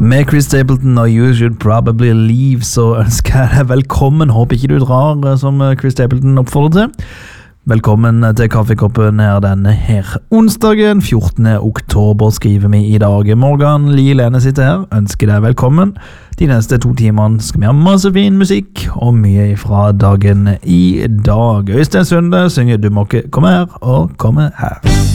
Med Chris Stapleton og You Should Probably Leave så ønsker jeg deg velkommen. Håper ikke du drar som Chris Stapleton oppfordrer til. Velkommen til Kaffekoppen her denne her onsdagen 14. oktober skriver vi i dag. Morgan Lie Lene sitter her, ønsker deg velkommen. De neste 2 timene skal vi ha masse fin musikk og mye fra dagen i dag. Øystein Sunde synger Du må ikke komme her og komme her.